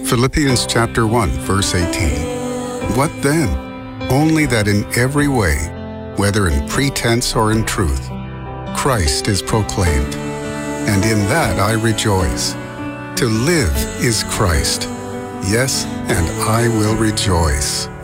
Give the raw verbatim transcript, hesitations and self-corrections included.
Philippians chapter one, verse eighteen. What then? Only that in every way, whether in pretense or in truth, Christ is proclaimed, and in that I rejoice. To live is Christ. Yes, and I will rejoice.